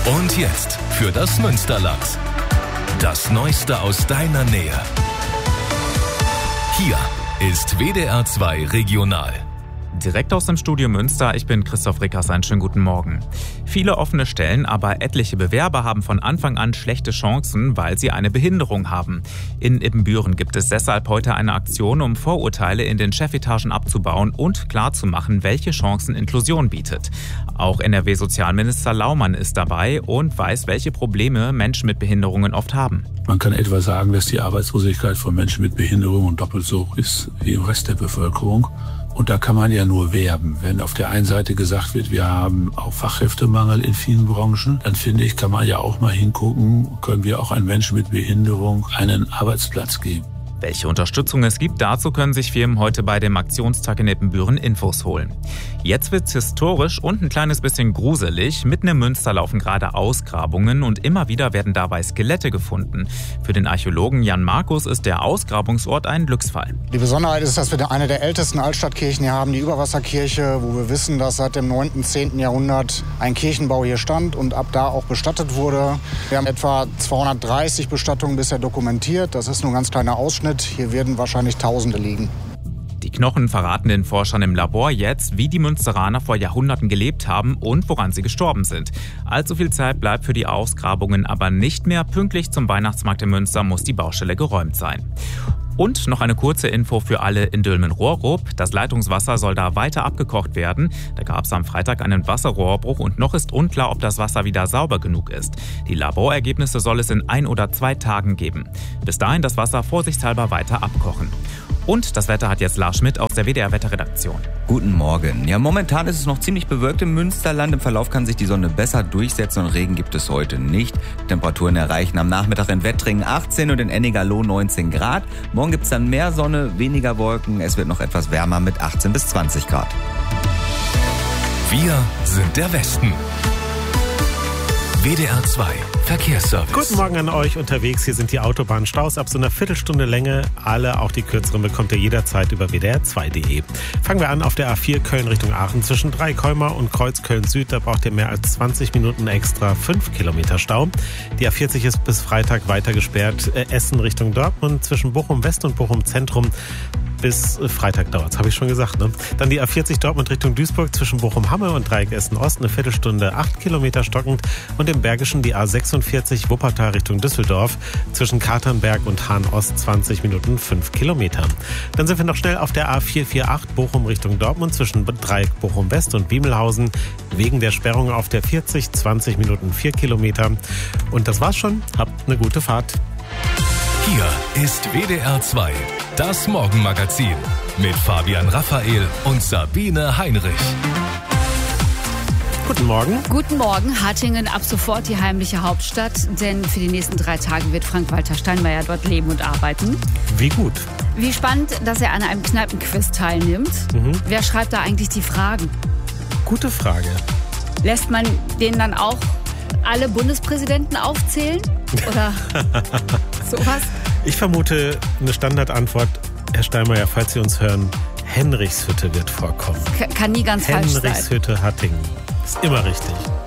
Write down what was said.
Und jetzt für das Münsterland. Das Neueste aus deiner Nähe. Hier ist WDR 2 Regional. Direkt aus dem Studio Münster, ich bin Christoph Rickers, einen schönen guten Morgen. Viele offene Stellen, aber etliche Bewerber haben von Anfang an schlechte Chancen, weil sie eine Behinderung haben. In Ibbenbüren gibt es deshalb heute eine Aktion, um Vorurteile in den Chefetagen abzubauen und klarzumachen, welche Chancen Inklusion bietet. Auch NRW-Sozialminister Laumann ist dabei und weiß, welche Probleme Menschen mit Behinderungen oft haben. Man kann etwa sagen, dass die Arbeitslosigkeit von Menschen mit Behinderungen doppelt so hoch ist wie im Rest der Bevölkerung. Und da kann man ja nur werben. Wenn auf der einen Seite gesagt wird, wir haben auch Fachkräftemangel in vielen Branchen, dann finde ich, kann man ja auch mal hingucken, können wir auch einem Menschen mit Behinderung einen Arbeitsplatz geben. Welche Unterstützung es gibt, dazu können sich Firmen heute bei dem Aktionstag in Ibbenbüren Infos holen. Jetzt wird's historisch und ein kleines bisschen gruselig. Mitten im Münster laufen gerade Ausgrabungen und immer wieder werden dabei Skelette gefunden. Für den Archäologen Jan Markus ist der Ausgrabungsort ein Glücksfall. Die Besonderheit ist, dass wir eine der ältesten Altstadtkirchen hier haben, die Überwasserkirche, wo wir wissen, dass seit dem 9. und 10. Jahrhundert ein Kirchenbau hier stand und ab da auch bestattet wurde. Wir haben etwa 230 Bestattungen bisher dokumentiert. Das ist nur ein ganz kleiner Ausschnitt. Hier werden wahrscheinlich Tausende liegen. Die Knochen verraten den Forschern im Labor jetzt, wie die Münsteraner vor Jahrhunderten gelebt haben und woran sie gestorben sind. Allzu viel Zeit bleibt für die Ausgrabungen aber nicht mehr. Pünktlich zum Weihnachtsmarkt in Münster muss die Baustelle geräumt sein. Und noch eine kurze Info für alle in Dülmen-Rohrup. Das Leitungswasser soll da weiter abgekocht werden. Da gab es am Freitag einen Wasserrohrbruch und noch ist unklar, ob das Wasser wieder sauber genug ist. Die Laborergebnisse soll es in 1 oder 2 Tagen geben. Bis dahin das Wasser vorsichtshalber weiter abkochen. Und das Wetter hat jetzt Lars Schmidt aus der WDR-Wetterredaktion. Guten Morgen. Ja, momentan ist es noch ziemlich bewölkt im Münsterland. Im Verlauf kann sich die Sonne besser durchsetzen und Regen gibt es heute nicht. Temperaturen erreichen am Nachmittag in Wettringen 18 und in Ennigerloh 19 Grad. Morgen gibt es dann mehr Sonne, weniger Wolken. Es wird noch etwas wärmer mit 18 bis 20 Grad. Wir sind der Westen. WDR 2 Verkehrsservice. Guten Morgen an euch unterwegs. Hier sind die Autobahnstaus ab so einer Viertelstunde Länge. Alle, auch die kürzeren, bekommt ihr jederzeit über wdr2.de. Fangen wir an auf der A4 Köln Richtung Aachen. Zwischen Dreikäumer und Kreuz Köln Süd, da braucht ihr mehr als 20 Minuten extra, 5 Kilometer Stau. Die A40 ist bis Freitag weiter gesperrt. Essen Richtung Dortmund, zwischen Bochum West und Bochum Zentrum. Bis Freitag dauert's, habe ich schon gesagt, ne? Dann die A40 Dortmund Richtung Duisburg zwischen Bochum-Hamme und Dreieck Essen-Ost, eine Viertelstunde, 8 Kilometer stockend. Und im Bergischen die A46 Wuppertal Richtung Düsseldorf zwischen Katernberg und Hahn-Ost 20 Minuten, 5 Kilometer. Dann sind wir noch schnell auf der A448 Bochum Richtung Dortmund zwischen Dreieck Bochum-West und Biemelhausen. Wegen der Sperrung auf der 40, 20 Minuten, 4 Kilometer. Und das war's schon. Habt eine gute Fahrt. Hier ist WDR 2, das Morgenmagazin mit Fabian Raphael und Sabine Heinrich. Guten Morgen. Guten Morgen. Hattingen ab sofort die heimliche Hauptstadt, denn für die nächsten 3 Tage wird Frank-Walter Steinmeier dort leben und arbeiten. Wie gut. Wie spannend, dass er an einem Kneipenquiz teilnimmt. Wer schreibt da eigentlich die Fragen? Gute Frage. Lässt man denen dann auch alle Bundespräsidenten aufzählen? Oder sowas? Ich vermute eine Standardantwort, Herr Steinmeier, falls Sie uns hören, Henrichshütte wird vorkommen. Kann nie ganz falsch sein. Henrichshütte, Hattingen. Ist immer richtig.